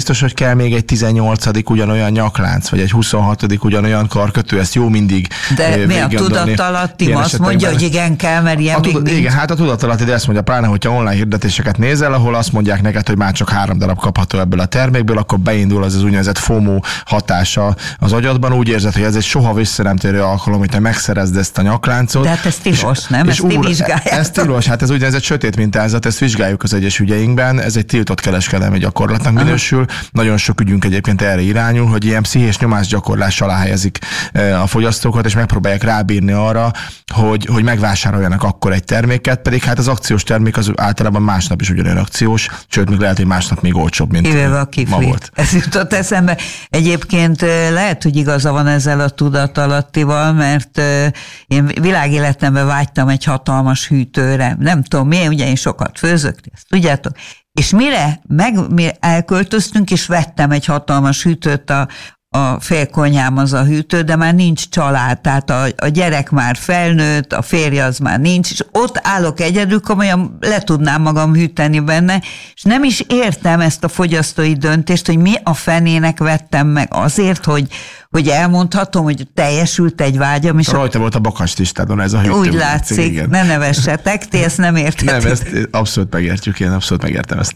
biztos, hogy kell még egy 18. ugyanolyan nyaklánc, vagy egy 26. ugyanolyan karkötő, ezt jó mindig de mi a tudatalatti? Azt mondja, hogy igen kell, mert ilyen még nincs. Igen, hát a tudatalatti, de ezt mondja, pláne, hogyha online hirdetéseket nézel, ahol azt mondják neked, hogy már csak 3 darab kapható ebből a termékből, akkor beindul az úgynevezett FOMO hatása az agyadban. Úgy érzed, hogy ez egy soha vissza nem térő alkalom, hogy te megszerezd ezt a nyakláncot. De hát ez tilos, nem? Ezt ti vizsgáljátok. Ez tilos, hát ez úgynevezett sötét mintázat, ezt vizsgáljuk az egyes ügyeinkben, ez egy tiltott kereskedelmi gyakorlatnak minősül. Nagyon sok ügyünk egyébként erre irányul, hogy ilyen pszichés nyomásgyakorlás alá helyezik a fogyasztókat, és megpróbálják rábírni arra, hogy megvásároljanak akkor egy terméket, pedig hát az akciós termék az általában másnap is ugyanolyan akciós, sőt, még lehet, hogy másnap még olcsóbb, mint ma volt. Ez jutott eszembe. Egyébként lehet, hogy igaza van ezzel a tudatalattival, mert én világéletemben vágytam egy hatalmas hűtőre. Nem tudom miért, ugye én sokat főzök, ezt tudjátok. És mire elköltöztünk, és vettem egy hatalmas hűtőt, a félkonyhám az a hűtő, de már nincs család, tehát a gyerek már felnőtt, a férje az már nincs, és ott állok egyedül, komolyan le tudnám magam hűteni benne, és nem is értem ezt a fogyasztói döntést, hogy mi a fenének vettem meg azért, hogy elmondhatom, hogy teljesült egy vágyam. És rajta volt a bakancslistádon ez a hűtő. Úgy látszik, igen. Ne nevessetek, ti ezt nem értetek. Nem, ezt abszolút megértjük, én abszolút megértem ezt.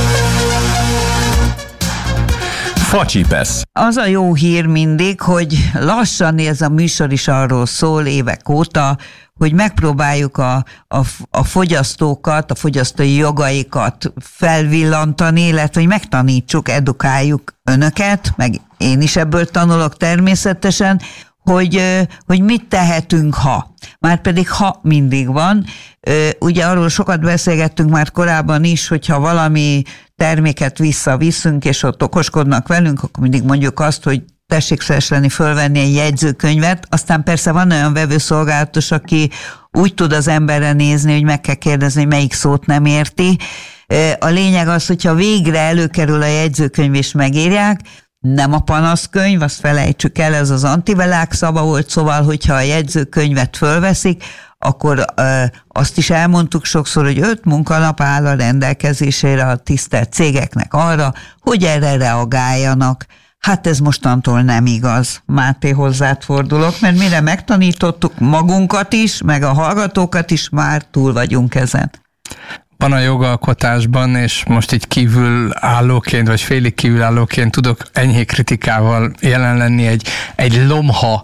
Facsipesz. Az a jó hír mindig, hogy lassan ez a műsor is arról szól évek óta, hogy megpróbáljuk a fogyasztókat, a fogyasztói jogaikat felvillantani, illetve hogy megtanítsuk, edukáljuk önöket, meg én is ebből tanulok természetesen, hogy mit tehetünk, ha. Márpedig ha mindig van. Ugye arról sokat beszélgettünk már korábban is, hogyha valami terméket visszaviszünk, és ott okoskodnak velünk, akkor mindig mondjuk azt, hogy tessék szívesen fölvenni egy jegyzőkönyvet. Aztán persze van olyan vevőszolgálatos, aki úgy tud az emberre nézni, hogy meg kell kérdezni, hogy melyik szót nem érti. A lényeg az, hogyha végre előkerül a jegyzőkönyv és megírják, nem a panaszkönyv, azt felejtsük el, ez az antivelák szava volt, szóval, hogyha a jegyzőkönyvet fölveszik, akkor azt is elmondtuk sokszor, hogy 5 munkanap áll a rendelkezésére a tisztelt cégeknek arra, hogy erre reagáljanak. Hát ez mostantól nem igaz. Máté, hozzád fordulok, mert mire megtanítottuk magunkat is, meg a hallgatókat is, már túl vagyunk ezen. Van a jogalkotásban, és most így kívülállóként, vagy félig kívülállóként tudok enyhé kritikával jelen lenni egy lomha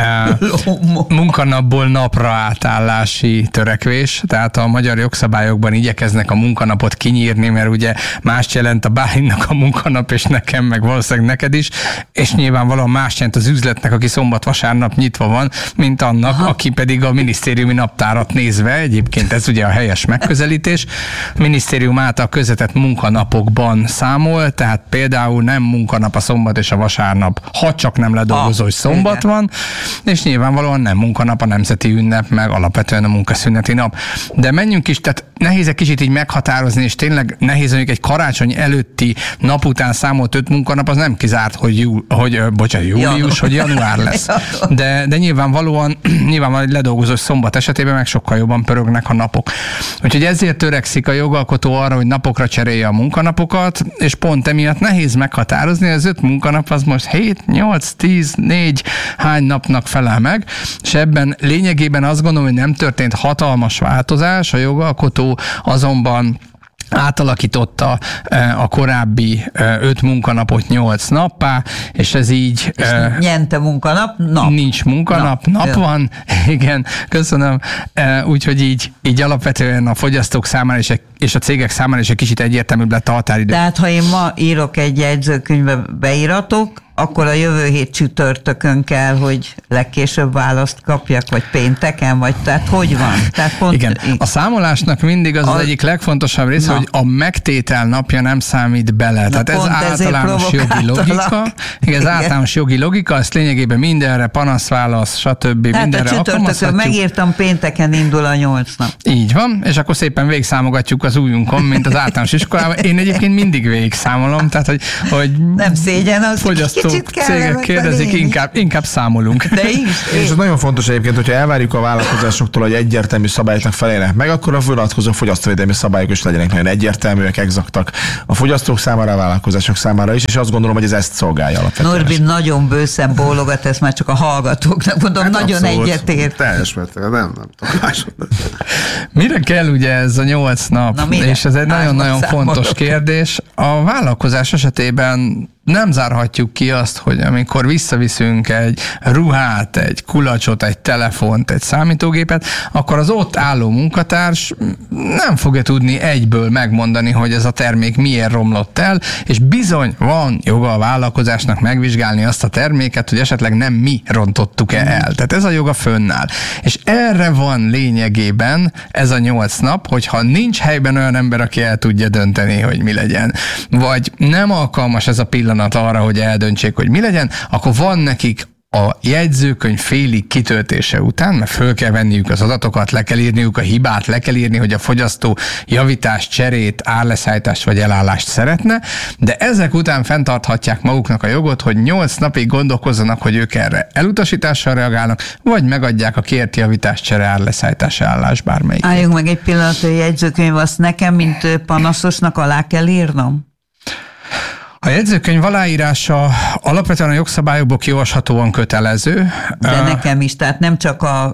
munkanapból napra átállási törekvés, tehát a magyar jogszabályokban igyekeznek a munkanapot kinyírni, mert ugye más jelent a Bálintnak a munkanap, és nekem, meg valószínűleg neked is, és nyilvánvalóan más jelent az üzletnek, aki szombat-vasárnap nyitva van, mint annak, aki pedig a minisztériumi naptárat nézve, egyébként ez ugye a helyes megközelítés, minisztérium által közvetett munkanapokban számol, tehát például nem munkanap a szombat és a vasárnap, ha csak nem ledolgozó, hogy szombat van, és nyilvánvalóan nem munkanap a nemzeti ünnep, meg alapvetően a munkaszüneti nap. De menjünk is, tehát nehéz egy kicsit így meghatározni, és tényleg nehéz, hogy egy karácsony előtti nap után számolt 5 munkanap, az nem kizárt, hogy július, hogy január lesz. De nyilvánvalóan egy ledolgozós szombat esetében meg sokkal jobban pörögnek a napok. Úgyhogy ezért törekszik a jogalkotó arra, hogy napokra cserélje a munkanapokat, és pont emiatt nehéz meghatározni, az 5 munkanap az most 7, 8, 10, 4, hány napnak felel meg, és ebben lényegében azt gondolom, hogy nem történt hatalmas változás, a jogalkotó azonban átalakította a korábbi 5 munkanapot 8 nappá, és ez így... És nyente munkanap? Nap. Nincs munkanap, nap van, igen, köszönöm. Úgyhogy így alapvetően a fogyasztók számára és a cégek számára is egy kicsit egyértelműbb lett a határidő. Tehát ha én ma írok egy jegyzőkönyvbe beíratok, akkor a jövő hét csütörtökön kell, hogy legkésőbb választ kapjak, vagy pénteken, vagy tehát hogy van? Tehát pont igen, a számolásnak mindig az egyik legfontosabb része, hogy a megtétel napja nem számít bele. Tehát ez általános jogi logika. Igen, ez általános jogi logika, ezt lényegében mindenre panaszválasz, stb. Tehát a csütörtökön megírtam, pénteken indul a 8 nap. Így van, és akkor szépen végigszámogatjuk az ujjunkon, mint az általános iskolában. Én egyébként mindig végig számolom, tehát hogy nem szégyen, az fogyasztó cégek kérdezik, inkább számolunk. De is. És ez nagyon fontos egyébként, hogyha elvárjuk a vállalkozásoktól, hogy egyértelmű szabályoknak feleljenek meg, akkor a vonatkozó fogyasztóvédelmi szabályok is legyenek nagyon egyértelműek, exaktak a fogyasztók számára, a vállalkozások számára is, és azt gondolom, hogy ez ezt szolgálja alapvetően. Norbi nagyon bőszen bólogat, ezt már csak a hallgatóknak mondom, hát nagyon egyetért. Teljes mértékben, nem tudom. Mire kell ugye ez a 8 nap? És ez egy nagyon-nagyon fontos kérdés. A vállalkozás esetében nem zárhatjuk ki azt, hogy amikor visszaviszünk egy ruhát, egy kulacsot, egy telefont, egy számítógépet, akkor az ott álló munkatárs nem fogja tudni egyből megmondani, hogy ez a termék miért romlott el, és bizony van joga a vállalkozásnak megvizsgálni azt a terméket, hogy esetleg nem mi rontottuk el. Tehát ez a joga fönnáll. És erre van lényegében ez a 8 nap, hogyha nincs helyben olyan ember, aki el tudja dönteni, hogy mi legyen, vagy nem alkalmas ez a pillanat arra, hogy eldöntsék, hogy mi legyen, akkor van nekik a jegyzőkönyv félig kitöltése után, mert föl kell venniük az adatokat, le kell írniuk a hibát, le kell írni, hogy a fogyasztó javítást, cserét, árleszállítást vagy elállást szeretne, de ezek után fenntarthatják maguknak a jogot, hogy 8 napig gondolkozzanak, hogy ők erre elutasítással reagálnak, vagy megadják a kért javítást, csere, árleszállítás, elállás bármelyik. Álljunk meg egy pillanat, a jegyzőkönyv, azt nekem, mint panaszosnak alá kell írnom? A jegyzőkönyv aláírása alapvetően a jogszabályokból kiolvashatóan kötelező. De nekem is, tehát nem csak a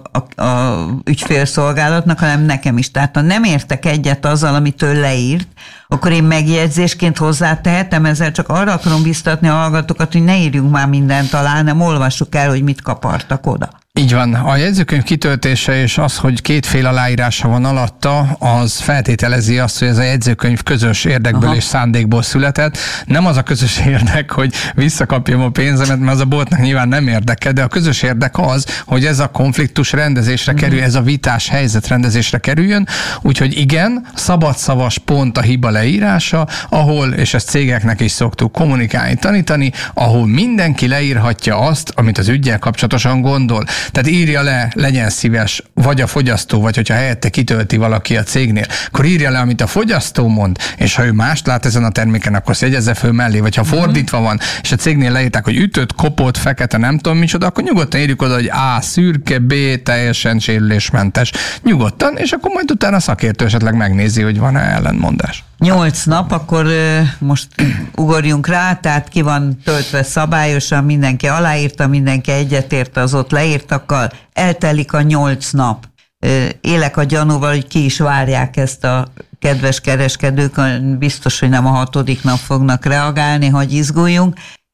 ügyfélszolgálatnak, hanem nekem is. Tehát ha nem értek egyet azzal, amit ő leírt, akkor én megjegyzésként hozzátehetem, ezzel csak arra akarom biztatni a hallgatókat, hogy ne írjunk már mindent alá, nem olvassuk el, hogy mit kapartak oda. Így van. A jegyzőkönyv kitöltése és az, hogy két fél aláírása van alatta, az feltételezi azt, hogy ez a jegyzőkönyv közös érdekből és szándékból született. Nem az a közös érdek, hogy visszakapjam a pénzemet, mert az a boltnak nyilván nem érdeke, de a közös érdek az, hogy ez a konfliktus rendezésre kerül, ez a vitás helyzet rendezésre kerüljön. Úgyhogy igen, szabadszavas pont a hiba leírása, ahol, és ezt cégeknek is szoktuk kommunikálni, tanítani, ahol mindenki leírhatja azt, amit az üggyel kapcsolatosan gondol. Tehát írja le, legyen szíves, vagy a fogyasztó, vagy hogyha helyette kitölti valaki a cégnél, akkor írja le, amit a fogyasztó mond, és ha ő mást lát ezen a terméken, akkor jegyezze föl mellé, vagy ha fordítva van, és a cégnél leírták, hogy ütött, kopott, fekete, nem tudom micsoda, akkor nyugodtan írjuk oda, hogy A, szürke, B, teljesen sérülésmentes. Nyugodtan, és akkor majd utána a szakértő esetleg megnézi, hogy van-e ellentmondás. 8 nap, akkor most ugorjunk rá, tehát ki van töltve szabályosan, mindenki aláírta, mindenki egyetért az ott leírtakkal, eltelik a 8 nap. Élek a gyanúval, hogy ki is várják ezt a kedves kereskedők, biztos, hogy nem a 6. nap fognak reagálni, hogy izguljunk.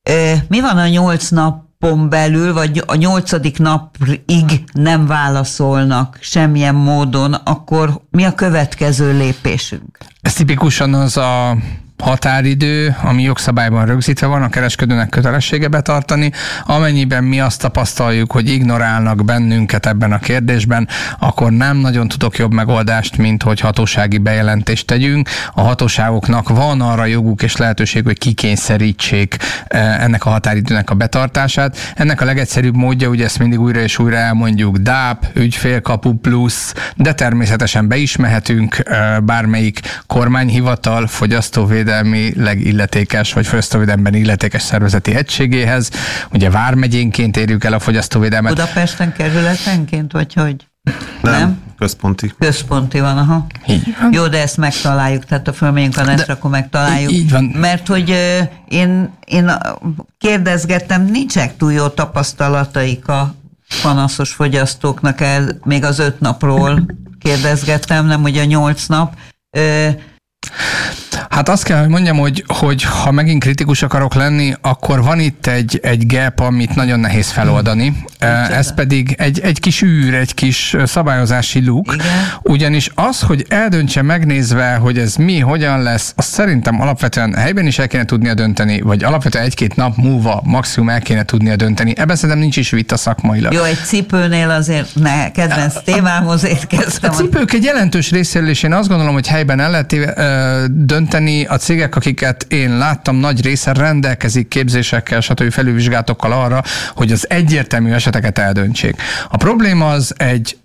Mi van a 8 napon belül, vagy a 8. napig nem válaszolnak semmilyen módon, akkor mi a következő lépésünk? Ez tipikusan az a határidő, ami jogszabályban rögzítve van, a kereskedőnek kötelessége betartani. Amennyiben mi azt tapasztaljuk, hogy ignorálnak bennünket ebben a kérdésben, akkor nem nagyon tudok jobb megoldást, mint hogy hatósági bejelentést tegyünk. A hatóságoknak van arra joguk és lehetőség, hogy kikényszerítsék ennek a határidőnek a betartását. Ennek a legegyszerűbb módja, ugye ezt mindig újra és újra elmondjuk, DAP, ügyfélkapu plusz, de természetesen be is mehetünk bármelyik kormányhivatal, fogyasztóvédelmi illetékes, vagy fogyasztóvédelemben illetékes szervezeti egységéhez. Ugye vármegyénként érjük el a fogyasztóvédelmet. Budapesten, kerületenként, vagy hogy? Nem? Központi. Központi van, aha. Így van. Jó, de ezt megtaláljuk, tehát ha fölmegyünk a NESZ-re, akkor megtaláljuk. Így van. Mert hogy én kérdezgettem, nincsenek túl jó tapasztalataik a panaszos fogyasztóknak, még az 5 napról kérdezgettem, nem ugye a 8 nap. Hát azt kell, hogy mondjam, hogy ha megint kritikus akarok lenni, akkor van itt egy gap, amit nagyon nehéz feloldani. Ez pedig egy kis űr, egy kis szabályozási luk. Igen. Ugyanis az, hogy eldöntse megnézve, hogy ez mi, hogyan lesz, azt szerintem alapvetően helyben is el kéne tudnia dönteni, vagy alapvetően 1-2 nap múlva maximum el kéne tudnia dönteni. Ebben szerintem nincs is vita szakmailag. Jó, egy cipőnél azért kedvenc témámhoz érkeztem. A cipők egy jelentős részéről, és én azt gondolom, hogy helyben el lehet dönteni. A cégek, akiket én láttam, nagy része rendelkezik képzésekkel, stb. Felülvizsgálatokkal arra, hogy az egyértelmű eseteket eldöntsék. A probléma az egy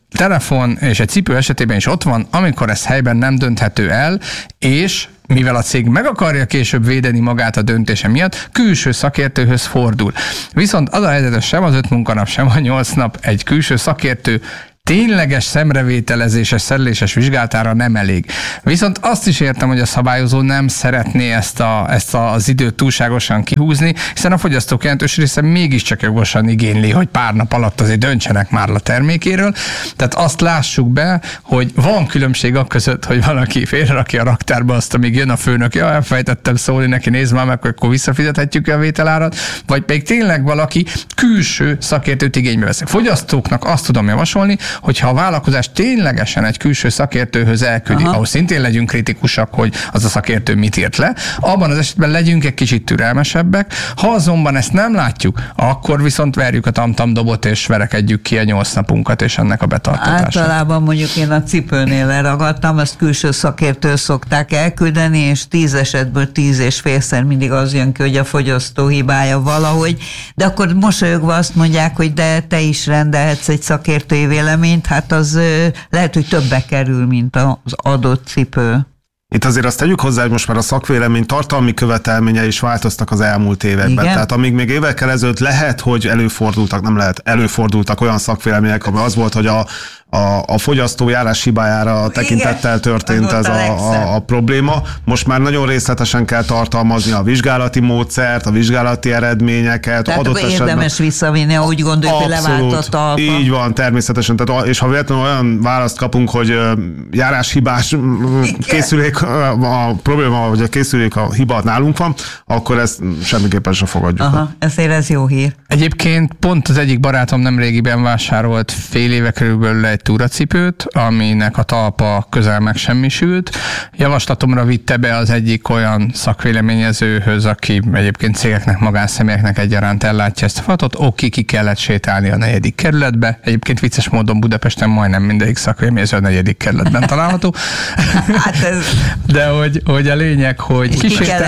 telefon és egy cipő esetében is ott van, amikor ez helyben nem dönthető el, és mivel a cég meg akarja később védeni magát a döntése miatt, külső szakértőhöz fordul. Viszont az a helyzet, hogy sem az 5 munkanap, sem a 8 nap egy külső szakértő tényleges szemrevételezéses, szereléses vizsgálatára nem elég. Viszont azt is értem, hogy a szabályozó nem szeretné ezt az időt túlságosan kihúzni, hiszen a fogyasztók jelentős része mégiscsak jogosan igényli, hogy pár nap alatt azért döntsenek már a termékéről. Tehát azt lássuk be, hogy van különbség a között, hogy valaki félrerakja a raktárba azt, amíg jön a főnök, elfelejtettem szólni neki, nézd már meg, akkor visszafizethetjük a vételárat, vagy pedig tényleg valaki külső szakértőt igénybe vesz. Fogyasztóknak azt tudom javasolni, hogyha a vállalkozás ténylegesen egy külső szakértőhöz elküldi, ahhoz szintén legyünk kritikusak, hogy az a szakértő mit írt le, abban az esetben legyünk egy kicsit türelmesebbek. Ha azonban ezt nem látjuk, akkor viszont verjük a tamtam dobot és verekedjük ki a 8 napunkat és ennek a betartatását. Általában mondjuk én a cipőnél leragadtam, azt külső szakértő szokták elküldeni, és 10 esetből 10,5-szer mindig az jön ki, hogy a fogyasztó hibája valahogy, de akkor mosolyogva azt mondják, hogy de te is rendelhetsz egy szakértői véleményt, hát az lehet, hogy többe kerül, mint az adott cipő. Itt azért azt tegyük hozzá, hogy most már a szakvélemény tartalmi követelményei is változtak az elmúlt években. Igen? Tehát amíg még évekkel ezelőtt lehet, hogy előfordultak olyan szakvélemények, ami az volt, hogy a fogyasztó járás hibájára tekintettel történt ez a probléma. Most már nagyon részletesen kell tartalmazni a vizsgálati módszert, a vizsgálati eredményeket. Tehát adott akkor érdemes visszavinni, ha úgy gondoljuk, hogy levált a talpa. Így van, természetesen. Tehát, és ha véletlenül olyan választ kapunk, hogy járáshibás készülék, a probléma, hogy a készülék a hiba nálunk van, akkor ezt semmiképpen sem fogadjuk. Aha, ezért ez jó hír. Egyébként pont az egyik barátom nemrégiben vásárolt fél éve körülbelül egy túracipőt, aminek a talpa közel megsemmisült. Javaslatomra vitte be az egyik olyan szakvéleményezőhöz, aki egyébként cégeknek, magánszemélyeknek egyaránt ellátja ezt a feladatot. Ki kellett sétálni a 4. kerületbe. Egyébként vicces módon Budapesten majdnem mindegyik szakvéleményező a 4. kerületben található. De hogy a lényeg, hogy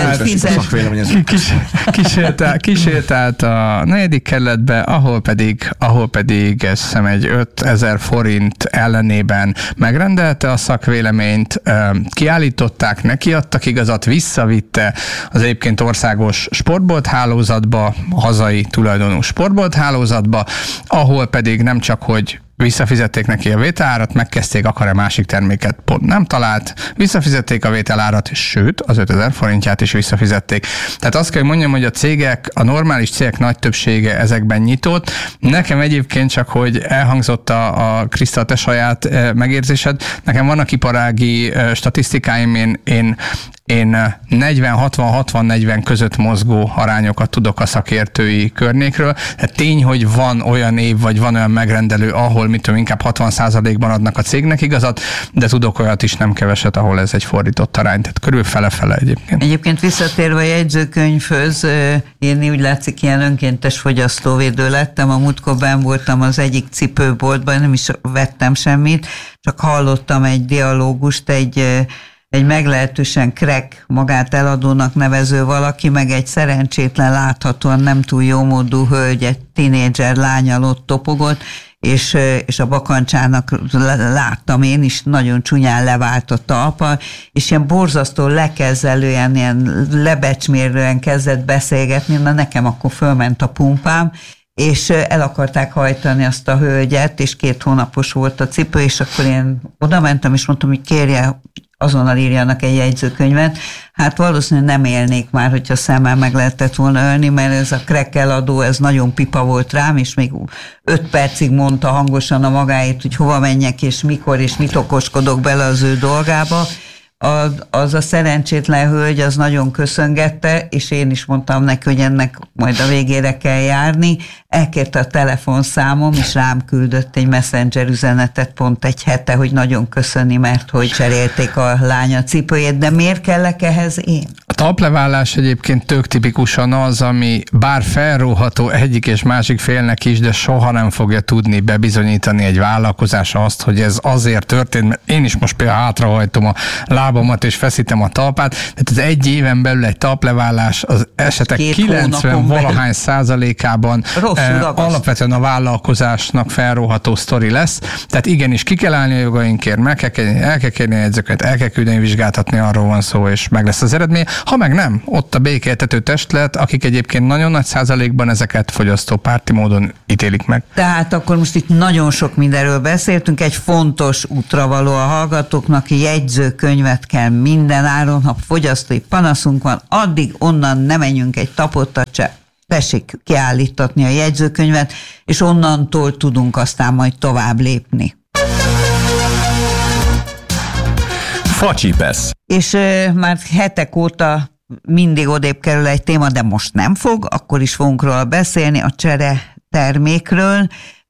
kísértált a 4. kerületbe, ahol pedig azt hiszem egy 5000 forint ellenében megrendelte a szakvéleményt, kiállították, nekiadtak igazat, visszavitte az egyébként országos sportbolthálózatba, hazai tulajdonú sportbolthálózatba, ahol pedig nem csak, hogy visszafizették neki a vételárat, megkezdték, akar-e másik terméket, pont nem talált, visszafizették a vételárat, sőt, az 5000 forintját is visszafizették. Tehát azt kell, hogy mondjam, hogy a normális cégek nagy többsége ezekben nyitott. Nekem egyébként csak, hogy elhangzott a Kriszta, te saját megérzésed, nekem vannak iparági statisztikáim, én 40-60-60-40 között mozgó arányokat tudok a szakértői körnékről. Tehát tény, hogy van olyan év, vagy van olyan megrendelő, ahol inkább 60%-ban adnak a cégnek igazat, de tudok olyat is nem keveset, ahol ez egy fordított arány, tehát körülbelül fele-fele egyébként. Egyébként visszatérve a jegyzőkönyvhöz, én úgy látszik ilyen önkéntes fogyasztóvédő lettem, a múltkor benn voltam az egyik cipőboltban, nem is vettem semmit, csak hallottam egy dialógust, egy meglehetősen crack magát eladónak nevező valaki, meg egy szerencsétlen, láthatóan nem túl jómódú hölgy, egy tinédzser lányal ott topogott, és a bakancsának láttam én is, nagyon csúnyán levált a talpa, és ilyen borzasztó lekezelően, ilyen lebecsmérően kezdett beszélgetni, na nekem akkor fölment a pumpám, és el akarták hajtani azt a hölgyet, és 2 hónapos volt a cipő, és akkor én oda mentem, és mondtam, hogy kérje, azonnal írjanak egy jegyzőkönyvet. Hát valószínűleg nem élnék már, hogyha szemmel meg lehetett volna ölni, mert ez a crack eladó, ez nagyon pipa volt rám, és még 5 percig mondta hangosan a magáét, hogy hova menjek, és mikor, és mit okoskodok bele az ő dolgába. Az a szerencsétlen hölgy, az nagyon köszöngette, és én is mondtam neki, hogy ennek majd a végére kell járni. Elkérte a telefonszámom, és rám küldött egy messenger üzenetet pont egy hete, hogy nagyon köszöni, mert hogy cserélték a lánya cipőjét, de miért kellek ehhez én? A tapleválás egyébként tök tipikusan az, ami bár felróható egyik és másik félnek is, de soha nem fogja tudni bebizonyítani egy vállalkozás azt, hogy ez azért történt, mert én is most például hátrahajtom a lábamat és feszítem a talpát, tehát az egy éven belül egy tapleválás az esetek 90-valahány százalékában alapvetően a vállalkozásnak felróható sztori lesz. Tehát igenis ki kell állni a jogainkért, el kell kérni a jegyzőket, el kell küldeni, vizsgáltatni, arról van szó, és meg lesz az eredmény. Ha meg nem, ott a békéltető testület, akik egyébként nagyon nagy százalékban ezeket fogyasztópárti módon ítélik meg. Tehát akkor most itt nagyon sok mindenről beszéltünk, egy fontos útra való a hallgatóknak, jegyzőkönyvet kell minden áron, ha fogyasztói panaszunk van, addig onnan nem menjünk egy tapottat se. Tessék kiállítatni a jegyzőkönyvet, és onnantól tudunk aztán majd tovább lépni. Facsipesz. És már hetek óta mindig odébb kerül egy téma, de most nem fog, akkor is fogunk róla beszélni, a csere termékről,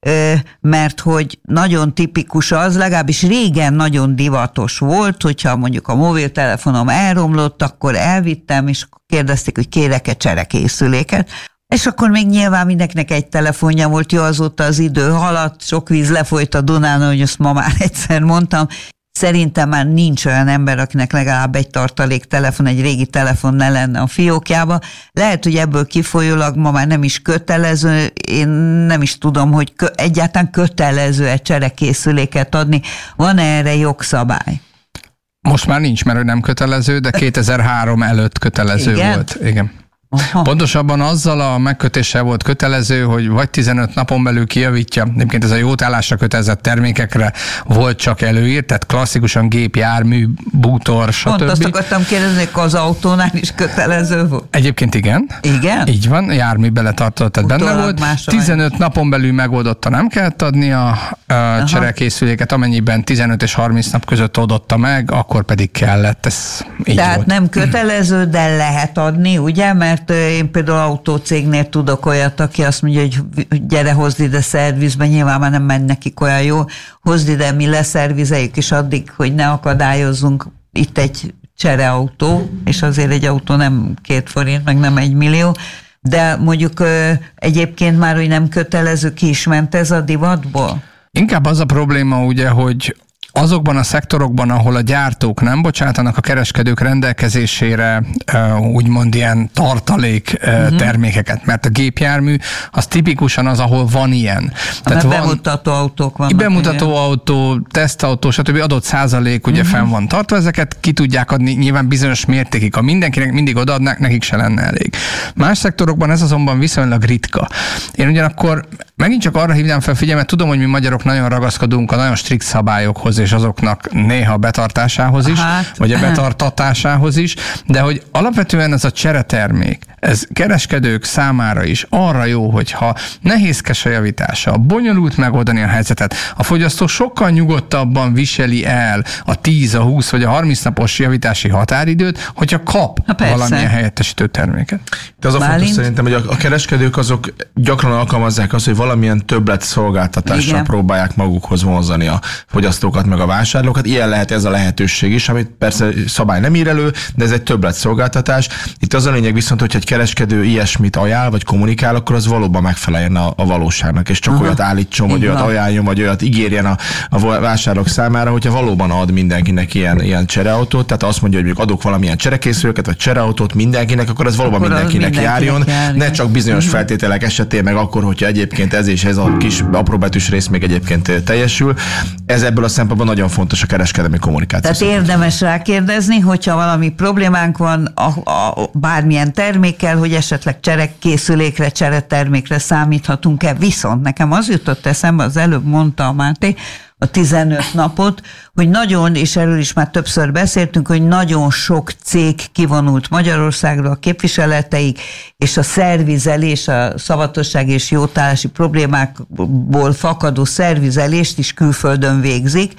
mert hogy nagyon tipikus az, legalábbis régen nagyon divatos volt, hogyha mondjuk a mobiltelefonom elromlott, akkor elvittem, és kérdezték, hogy kérek-e cserekészüléket. És akkor még nyilván mindenkinek egy telefonja volt, jó, azóta az idő haladt, sok víz lefolyt a Dunán, hogy azt ma már egyszer mondtam. Szerintem már nincs olyan ember, akinek legalább egy tartaléktelefon, egy régi telefon ne lenne a fiókjába. Lehet, hogy ebből kifolyólag ma már nem is kötelező, én nem is tudom, hogy egyáltalán kötelező-e cserekészüléket adni. Van-e erre jogszabály? Most már nincs, mert nem kötelező, de 2003 előtt kötelező volt. Igen. Aha. Pontosabban azzal a megkötéssel volt kötelező, hogy vagy 15 napon belül kijavítja, egyébként ez a jótállásra kötelezett termékekre volt csak előírt, tehát klasszikusan gép, jármű, bútor, stb. Pont azt akartam kérdezni, hogy az autónál is kötelező volt. Egyébként igen. Igen? Így van, jármű beletartott, tehát benne volt. 15 napon belül megoldotta, nem kellett adni a cserekészüléket, amennyiben 15 és 30 nap között adotta meg, akkor pedig kellett. Ez így tehát volt. Nem kötelező, de lehet adni, ugye? Mert én például autócégnél tudok olyat, aki azt mondja, hogy gyere, hozd ide szervizbe, nyilván már nem megy nekik olyan jó, hozd ide, mi leszervizeljük, és addig, hogy ne akadályozzunk, itt egy csereautó, és azért egy autó nem 2 forint, meg nem 1 millió, de mondjuk egyébként már, hogy nem kötelező, ki is ment ez a divatból? Inkább az a probléma ugye, hogy azokban a szektorokban, ahol a gyártók nem bocsátanak a kereskedők rendelkezésére úgymond ilyen tartalék termékeket, mert a gépjármű az tipikusan az, ahol van ilyen. Tehát van bemutató autók vannak. Bemutató autó, tesztautó, stb. Adott százalék ugye fenn van tartva, ezeket ki tudják adni nyilván bizonyos mértékig. Ha mindenkinek mindig odaadnák, nekik se lenne elég. Más szektorokban ez azonban viszonylag ritka. Én ugyanakkor megint csak arra hívnám fel figyelmet, tudom, hogy mi magyarok nagyon ragaszkodunk a nagyon strikt szabályokhoz, és azoknak néha betartásához is, vagy a betartatásához is, de hogy alapvetően ez a cseretermék, ez kereskedők számára is arra jó, hogyha nehézkes a javítása, bonyolult megoldani a helyzetet, a fogyasztó sokkal nyugodtabban viseli el a 10, a 20 vagy a 30 napos javítási határidőt, hogyha kap valamilyen helyettesítő terméket. De az a fontos szerintem, hogy a kereskedők azok gyakran alkalmazzák azt, hogy valamilyen többlet szolgáltatásra próbálják magukhoz vonzani a fogyasztókat, meg a vásárlókat. Ilyen lehet ez a lehetőség is, amit persze szabály nem ír elő, de ez egy többlet szolgáltatás. Itt az a lényeg viszont, hogy egy kereskedő ilyesmit ajánl, vagy kommunikál, akkor az valóban megfeleljen a valóságnak, és csak olyat állítson, vagy olyat ajánljon, vagy olyat ígérjen a vásárlók számára, hogyha valóban ad mindenkinek ilyen csereautót, tehát azt mondja, hogy mondjuk adok valamilyen cserekészülőket, vagy csereautót mindenkinek, akkor ez valóban mindenkinek járjon, ne csak bizonyos feltételek esetén, meg akkor, hogyha egyébként ez és ez a kis apróbetűs rész még egyébként teljesül. Ez ebből a szempontból nagyon fontos a kereskedelmi kommunikáció. Tehát érdemes rákérdezni, hogyha valami problémánk van bármilyen termékkel, hogy esetleg cserekészülékre, cseretermékre számíthatunk-e. Viszont nekem az jutott eszembe, az előbb mondta a Máté, a 15 napot, hogy nagyon, és erről is már többször beszéltünk, hogy nagyon sok cég kivonult Magyarországról a képviseleteik, és a szervizelés, a szavatosság és jótállási problémákból fakadó szervizelést is külföldön végzik,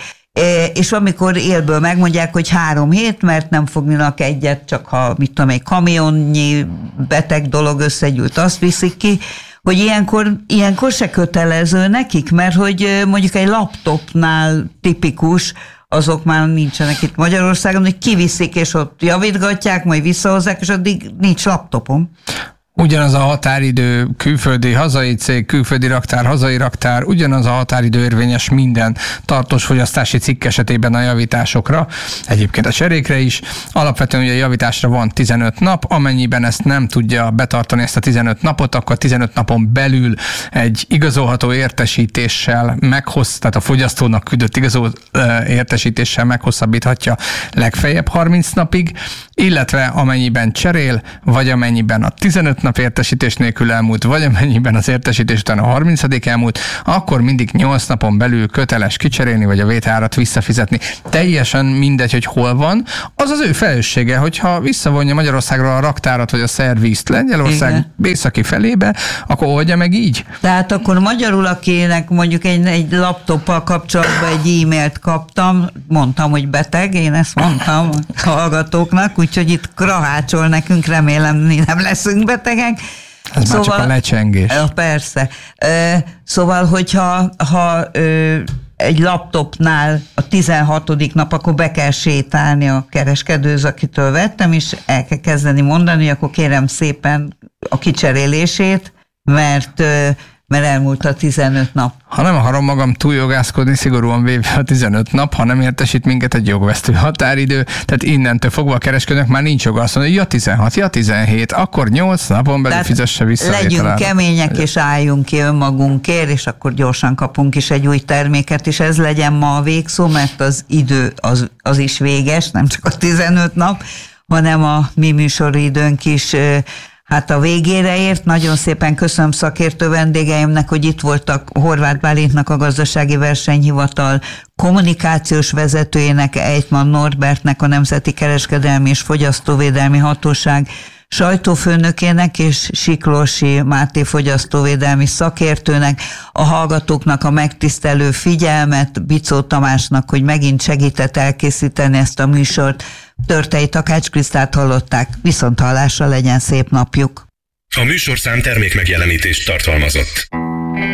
és amikor élből megmondják, hogy 3 hét, mert nem fognak egyet, csak ha, mit tudom, egy kamionnyi beteg dolog összegyűlt, azt viszik ki, hogy ilyenkor se kötelező nekik, mert hogy mondjuk egy laptopnál tipikus, azok már nincsenek itt Magyarországon, hogy kiviszik, és ott javítgatják, majd visszahozzák, és addig nincs laptopom. Ugyanaz a határidő külföldi hazai cég, külföldi raktár, hazai raktár, ugyanaz a határidő érvényes minden tartós fogyasztási cikk esetében a javításokra, egyébként a cserékre is. Alapvetően ugye a javításra van 15 nap, amennyiben ezt nem tudja betartani ezt a 15 napot, akkor 15 napon belül egy igazolható értesítéssel tehát a fogyasztónak küldött igazoló értesítéssel meghosszabbíthatja legfeljebb 30 napig, illetve amennyiben cserél, vagy amennyiben a 15 nap értesítés nélkül elmúlt, vagy amennyiben az értesítés után a 30. elmúlt, akkor mindig 8 napon belül köteles kicserélni, vagy a vételárat visszafizetni. Teljesen mindegy, hogy hol van. Az az ő felelőssége, hogyha visszavonja Magyarországról a raktárat, vagy a szervízt Lengyelország északi felébe, akkor oldja meg így. Tehát akkor magyarul, akinek mondjuk egy laptoppal kapcsolatban egy e-mailt kaptam, mondtam, hogy beteg, én ezt mondtam a hallgatóknak, úgyhogy itt krahácsol nekünk, remélem nem leszünk betegek. Ez szóval, már csak a lecsengés. Persze. Szóval, hogyha egy laptopnál a 16. nap, akkor be kell sétálni a kereskedőhöz, akitől vettem, és el kell kezdeni mondani, hogy akkor kérem szépen a kicserélését, mert elmúlt a 15 nap. Ha nem akarom magam túljogászkodni, szigorúan véve a 15 nap, ha nem értesít minket egy jogvesztő határidő, tehát innentől fogva a kereskedőnek már nincs joga azt mondani, hogy 16, 17, akkor 8 napon belül fizesse vissza. Legyünk kemények, és álljunk ki önmagunkért, és akkor gyorsan kapunk is egy új terméket, és ez legyen ma a végszó, mert az idő az is véges, nem csak a 15 nap, hanem a mi műsoridőnk is hát a végére ért. Nagyon szépen köszönöm szakértő vendégeimnek, hogy itt voltak, Horváth Bálintnak, a Gazdasági Versenyhivatal kommunikációs vezetőjének, Ejtman Norbertnek, a Nemzeti Kereskedelmi és Fogyasztóvédelmi Hatóság sajtófőnökének, és Siklósi Máté fogyasztóvédelmi szakértőnek, a hallgatóknak a megtisztelő figyelmet, Bicó Tamásnak, hogy megint segített elkészíteni ezt a műsort. Törtei Takács Krisztát hallották, viszonthallásra, legyen szép napjuk! A műsorszám termékmegjelenítést tartalmazott.